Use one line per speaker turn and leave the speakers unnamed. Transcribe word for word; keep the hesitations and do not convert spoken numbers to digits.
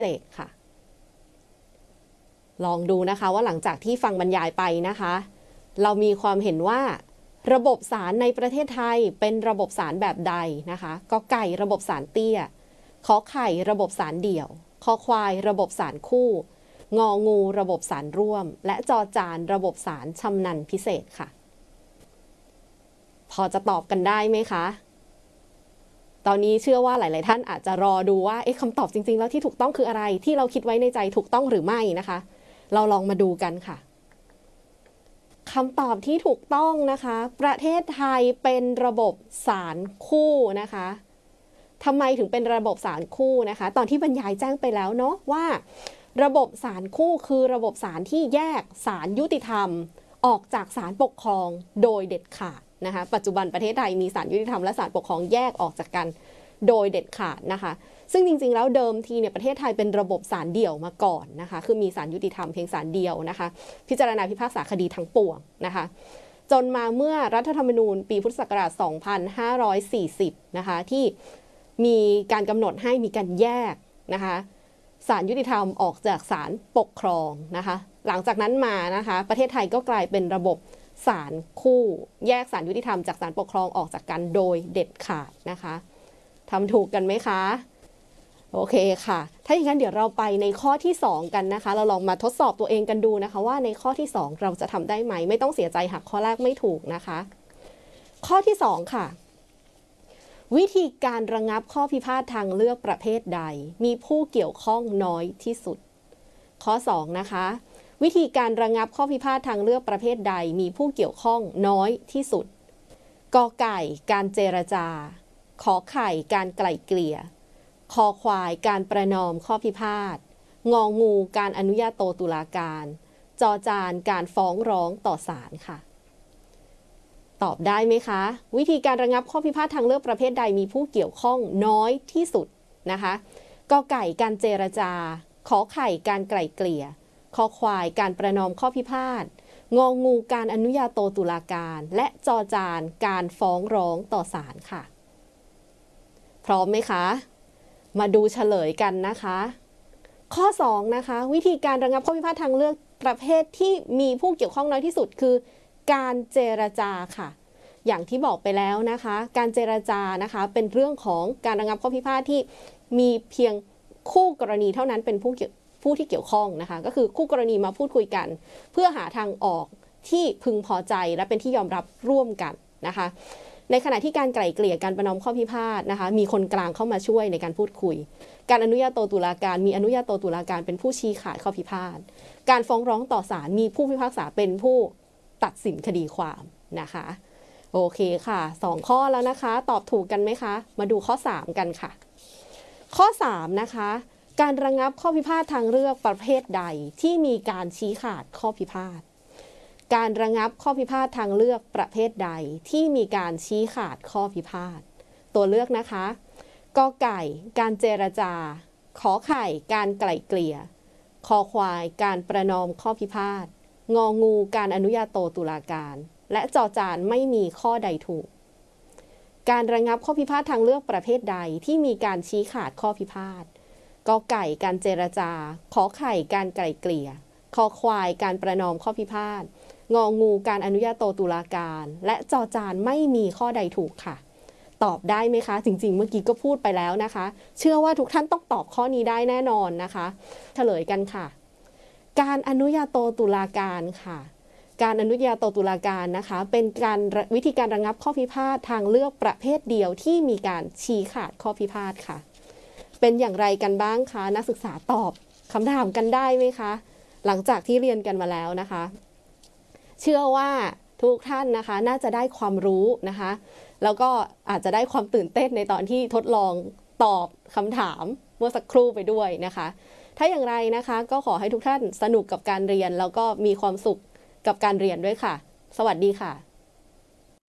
เศษค่ะลองดูนะคะว่าหลังจากที่ฟังบรรยายไปนะคะเรามีความเห็นว่าระบบศาลในประเทศไทยเป็นระบบศาลแบบใดนะคะกอไก่ระบบศาลเตี้ยขอไข่ระบบศาลเดี่ยวคอควายระบบศาลคู่งองูระบบศาลร่วมและจอจานระบบศาลชำนาญพิเศษค่ะพอจะตอบกันได้ไหมคะตอนนี้เชื่อว่าหลายๆท่านอาจจะรอดูว่าเอ๊ะคำตอบจริงๆแล้วที่ถูกต้องคืออะไรที่เราคิดไว้ในใจถูกต้องหรือไม่นะคะเราลองมาดูกันค่ะคำตอบที่ถูกต้องนะคะประเทศไทยเป็นระบบศาลคู่นะคะทำไมถึงเป็นระบบศาลคู่นะคะตอนที่บรรยายแจ้งไปแล้วเนาะว่าระบบศาลคู่คือระบบศาลที่แยกศาลยุติธรรมออกจากศาลปกครองโดยเด็ดขาดนะคะปัจจุบันประเทศไทยมีศาลยุติธรรมและศาลปกครองแยกออกจากกันโดยเด็ดขาดนะคะซึ่งจริงๆแล้วเดิมทีเนี่ยประเทศไทยเป็นระบบศาลเดี่ยวมาก่อนนะคะคือมีศาลยุติธรรมเพียงศาลเดียวนะคะพิจารณาพิพากษาคดีทั้งปวงนะคะจนมาเมื่อรัฐธรรมนูญปีพุทธศักราช สองพันห้าร้อยสี่สิบ นะคะที่มีการกำหนดให้มีการแยกนะคะศาลยุติธรรมออกจากศาลปกครองนะคะหลังจากนั้นมานะคะประเทศไทยก็กลายเป็นระบบศาลคู่แยกศาลยุติธรรมจากศาลปกครองออกจากกันโดยเด็ดขาดนะคะทำถูกกันไหมคะโอเคค่ะถ้าอย่างนั้นเดี๋ยวเราไปในข้อที่สองกันนะคะเราลองมาทดสอบตัวเองกันดูนะคะว่าในข้อที่สองเราจะทำได้ไหมไม่ต้องเสียใจหากข้อแรกไม่ถูกนะคะข้อที่สองค่ะวิธีการระงับข้อพิพาททางเลือกประเภทใดมีผู้เกี่ยวข้องน้อยที่สุดข้อสองนะคะวิธีการระงับข้อพิพาททางเลือกประเภทใดมีผู้เกี่ยวข้องน้อยที่สุดกอไก่การเจรจาขอไข่การไกล่เกลี่ยคอควายการประนอมข้อพิพาทงองูการอนุญาโตตุลาการจอจานการฟ้องร้องต่อศาลค่ะตอบได้ไหมคะวิธีการระงับข้อพิพาททางเลือกประเภทใดมีผู้เกี่ยวข้องน้อยที่สุดนะคะกอไก่การเจรจาขอไข่การไกล่เกลี่ยคอควายการประนอมข้อพิพาทงองูการอนุญาโตตุลาการและจอจานการฟ้องร้องต่อศาลค่ะพร้อมไหมคะมาดูเฉลยกันนะคะข้อสองนะคะวิธีการระงับข้อพิพาททางเลือกประเภทที่มีผู้เกี่ยวข้องน้อยที่สุดคือการเจรจาค่ะอย่างที่บอกไปแล้วนะคะการเจรจานะคะเป็นเรื่องของการระงับข้อพิพาทที่มีเพียงคู่กรณีเท่านั้นเป็นผู้เกี่ยวผู้ที่เกี่ยวข้องนะคะก็คือคู่กรณีมาพูดคุยกันเพื่อหาทางออกที่พึงพอใจและเป็นที่ยอมรับร่วมกันนะคะในขณะที่การไกล่เกลี่ยการประนอมข้อพิพาทนะคะมีคนกลางเข้ามาช่วยในการพูดคุยการอนุญาโตตุลาการมีอนุญาโตตุลาการเป็นผู้ชี้ขาดข้อพิพาทการฟ้องร้องต่อศาลมีผู้พิพากษาเป็นผู้ตัดสินคดีความนะคะโอเคค่ะสองข้อแล้วนะคะตอบถูกกันไหมคะมาดูข้อสามกันค่ะข้อสามนะคะการระงับข้อพิพาททางเลือกประเภทใดที่มีการชี้ขาดข้อพิพาทการระงับข้อพิพาททางเลือกประเภทใดที่มีการชี้ขาดข้อพิพาทตัวเลือกนะคะกอไก่การเจรจาขอไข่การไกล่เกลี่ยคอควายการประนอมข้อพิพาทงองูการอนุญาโตตุลาการและจอจานไม่มีข้อใดถูกการระงับข้อพิพาททางเลือกประเภทใดที่มีการชี้ขาดข้อพิพาทกอไก่การเจรจาขอไข่การไกล่เกลี่ยคอควายการประนอมข้อพิพาทงองูการอนุญาโตตุลาการและจอจานไม่มีข้อใดถูกค่ะตอบได้ไหมคะจริงๆเมื่อกี้ก็พูดไปแล้วนะคะเชื่อว่าทุกท่านต้องตอบข้อนี้ได้แน่นอนนะคะเฉลยกันค่ะการอนุญาโตตุลาการค่ะการอนุญาโตตุลาการนะคะเป็นการวิธีการระงับข้อพิพาททางเลือกประเภทเดียวที่มีการชี้ขาดข้อพิพาทค่ะเป็นอย่างไรกันบ้างคะนักศึกษาตอบคำถามกันได้ไหมคะหลังจากที่เรียนกันมาแล้วนะคะเชื่อว่าทุกท่านนะคะน่าจะได้ความรู้นะคะแล้วก็อาจจะได้ความตื่นเต้นในตอนที่ทดลองตอบคำถามเมื่อสักครู่ไปด้วยนะคะถ้าอย่างไรนะคะก็ขอให้ทุกท่านสนุกกับการเรียนแล้วก็มีความสุขกับการเรียนด้วยค่ะสวัสดีค่ะ